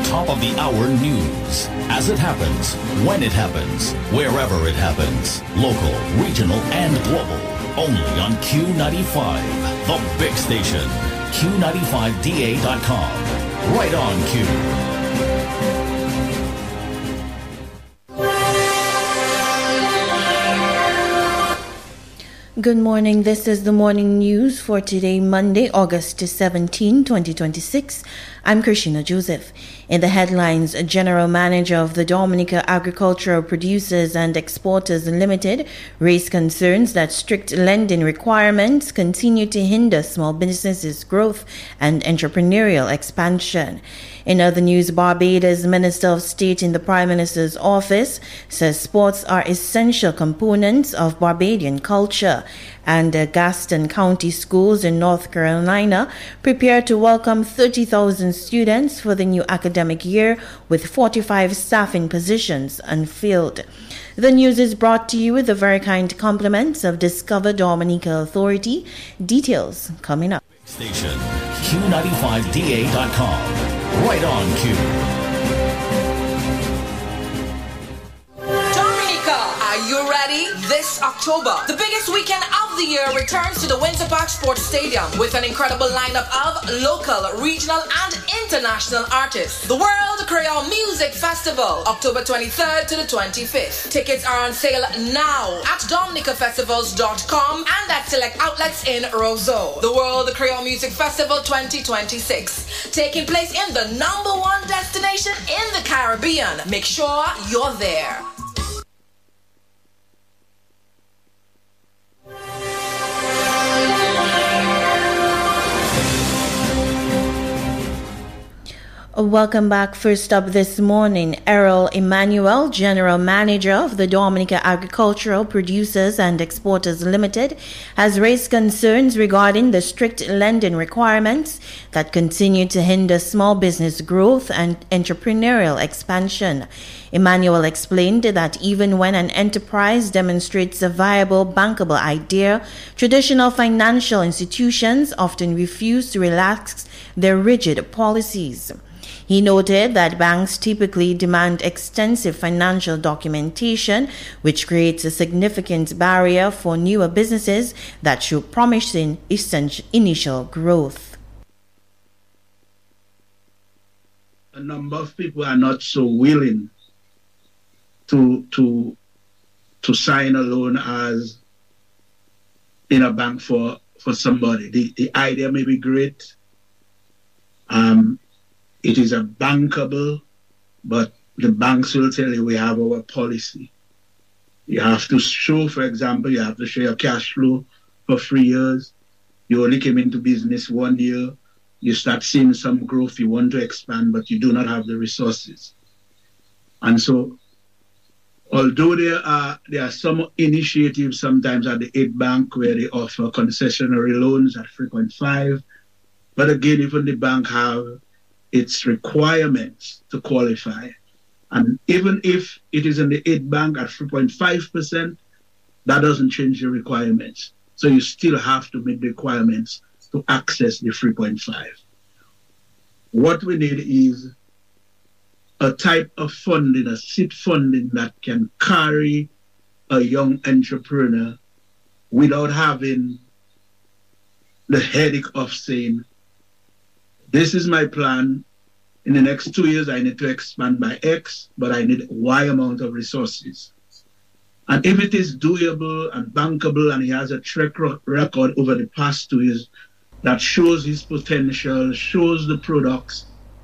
top of the hour news. As it happens, when it happens, wherever it happens. Local, regional, and global. Only on Q95, the big station. Q95DA.com. Right on Q. Good morning. This is the morning news for today, Monday, August 17, 2026. I'm Krishina Joseph. In the headlines, General Manager of the Dominica Agricultural Producers and Exporters Limited raised concerns that strict lending requirements continue to hinder small businesses' growth and entrepreneurial expansion. In other news, Barbados Minister of State in the Prime Minister's office says sports are essential components of Barbadian culture, and Gaston County schools in North Carolina prepare to welcome 30,000 students for the new academic year with 45 staffing positions unfilled. The news is brought to you with the very kind compliments of Discover Dominica Authority. Details coming up. Station Q95DA.com. Right on Q. Are you ready? This October, the biggest weekend of the year returns to the Winter Park Sports Stadium with an incredible lineup of local, regional, and international artists. The World Creole Music Festival, October 23rd to the 25th. Tickets are on sale now at dominicafestivals.com and at select outlets in Roseau. The World Creole Music Festival 2026, taking place in the #1 destination in the Caribbean. Make sure you're there. Welcome back. First up this morning, Errol Emmanuel, General Manager of the Dominica Agricultural Producers and Exporters Limited, has raised concerns regarding the strict lending requirements that continue to hinder small business growth and entrepreneurial expansion. Emmanuel explained that even when an enterprise demonstrates a viable, bankable idea, traditional financial institutions often refuse to relax their rigid policies. He noted that banks typically demand extensive financial documentation, which creates a significant barrier for newer businesses that show promising initial growth. A number of people are not so willing to sign a loan as in a bank for somebody. The idea may be great. It is a bankable, but the banks will tell you we have our policy. You have to show, for example, you have to show your cash flow for 3 years. You only came into business 1 year. You start seeing some growth, you want to expand, but you do not have the resources. And so, although there are some initiatives sometimes at the Aid Bank where they offer concessionary loans at 3.5, but again, even the bank have its requirements to qualify. And even if it is in the Aid Bank at 3.5%, that doesn't change the requirements. So you still have to meet the requirements to access the 3.5. What we need is a type of funding, a seed funding that can carry a young entrepreneur without having the headache of saying, this is my plan. In the next 2 years, I need to expand by X, but I need Y amount of resources. And if it is doable and bankable, and he has a track record over the past 2 years that shows his potential, shows the products.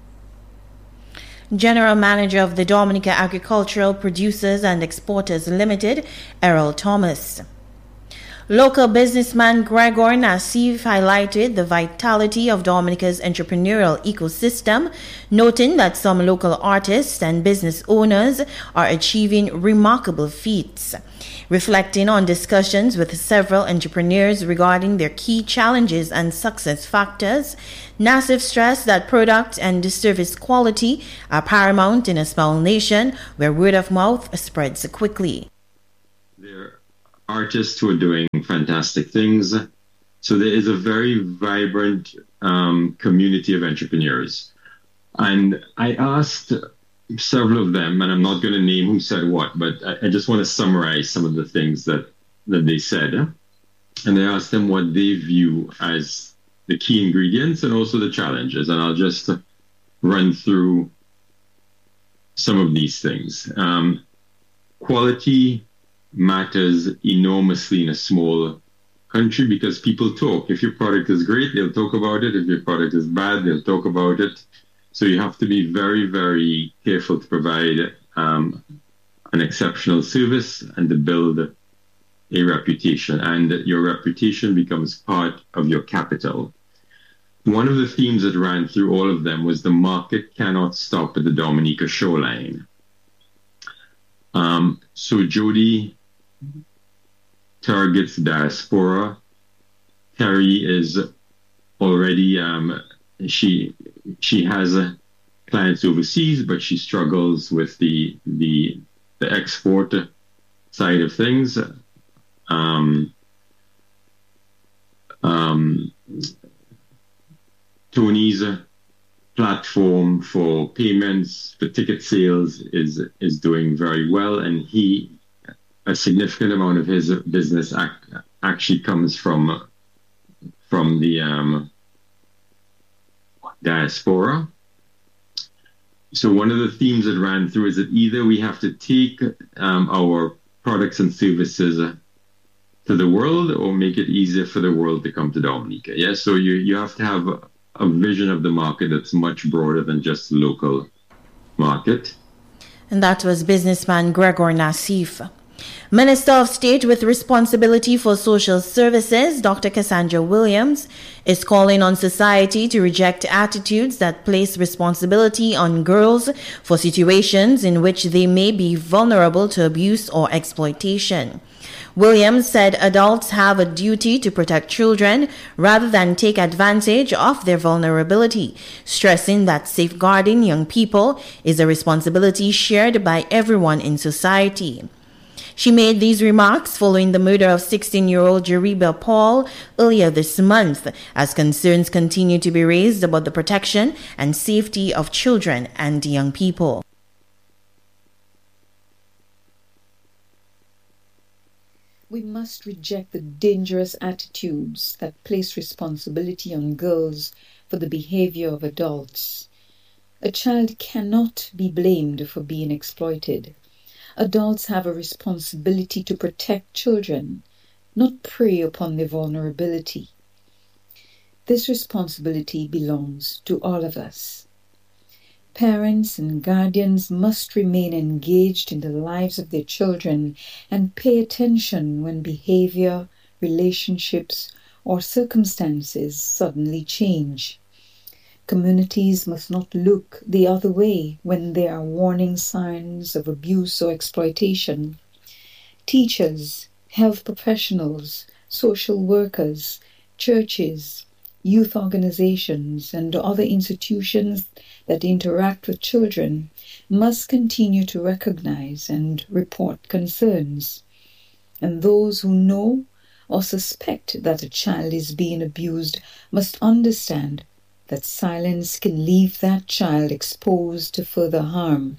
General Manager of the Dominica Agricultural Producers and Exporters Limited, Errol Thomas. Local businessman Gregor Nassif highlighted the vitality of Dominica's entrepreneurial ecosystem, noting that some local artists and business owners are achieving remarkable feats. Reflecting on discussions with several entrepreneurs regarding their key challenges and success factors, Nassif stressed that product and service quality are paramount in a small nation where word of mouth spreads quickly. There are artists who are doing fantastic things. So there is a very vibrant community of entrepreneurs. And I asked several of them, and I'm not going to name who said what, but I just want to summarize some of the things that they said. And I asked them what they view as the key ingredients and also the challenges. And I'll just run through some of these things. Quality matters enormously in a small country because people talk. If your product is great, they'll talk about it. If your product is bad, they'll talk about it. So you have to be very, very careful to provide an exceptional service and to build a reputation. And your reputation becomes part of your capital. One of the themes that ran through all of them was the market cannot stop at the Dominica shoreline. So Jody targets diaspora. Terry is already, she has clients overseas, but she struggles with the export side of things. Tony's platform for payments, for ticket sales is doing very well, and a significant amount of his business actually comes from the diaspora. So one of the themes that ran through is that either we have to take our products and services to the world or make it easier for the world to come to Dominica. Yeah, so you have to have a vision of the market that's much broader than just the local market. And that was businessman Gregor Nassif. Minister of State with responsibility for social services, Dr. Cassandra Williams, is calling on society to reject attitudes that place responsibility on girls for situations in which they may be vulnerable to abuse or exploitation. Williams said adults have a duty to protect children rather than take advantage of their vulnerability, stressing that safeguarding young people is a responsibility shared by everyone in society. She made these remarks following the murder of 16-year-old Jeriba Paul earlier this month, as concerns continue to be raised about the protection and safety of children and young people. We must reject the dangerous attitudes that place responsibility on girls for the behavior of adults. A child cannot be blamed for being exploited. Adults have a responsibility to protect children, not prey upon their vulnerability. This responsibility belongs to all of us. Parents and guardians must remain engaged in the lives of their children and pay attention when behavior, relationships, or circumstances suddenly change. Communities must not look the other way when there are warning signs of abuse or exploitation. Teachers, health professionals, social workers, churches, youth organizations, and other institutions that interact with children must continue to recognize and report concerns. And those who know or suspect that a child is being abused must understand that silence can leave that child exposed to further harm.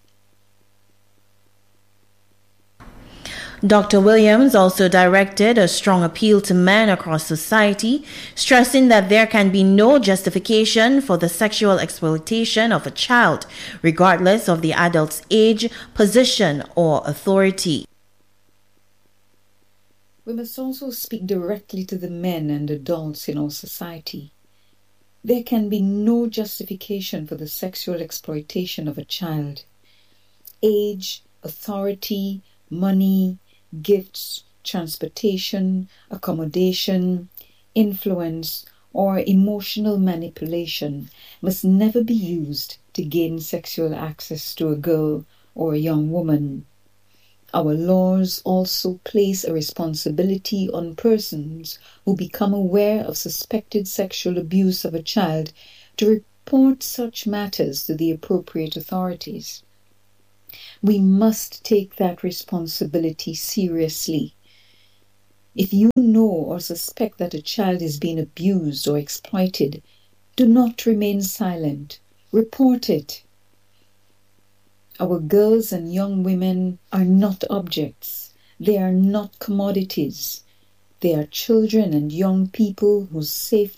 Dr. Williams also directed a strong appeal to men across society, stressing that there can be no justification for the sexual exploitation of a child, regardless of the adult's age, position, or authority. We must also speak directly to the men and adults in our society. There can be no justification for the sexual exploitation of a child. Age, authority, money, gifts, transportation, accommodation, influence, or emotional manipulation must never be used to gain sexual access to a girl or a young woman. Our laws also place a responsibility on persons who become aware of suspected sexual abuse of a child to report such matters to the appropriate authorities. We must take that responsibility seriously. If you know or suspect that a child is being abused or exploited, do not remain silent. Report it. Our girls and young women are not objects. They are not commodities. They are children and young people whose safety